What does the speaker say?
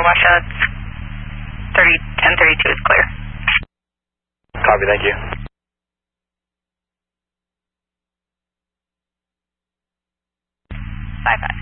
washout 1032 is clear. Copy, thank you. 55.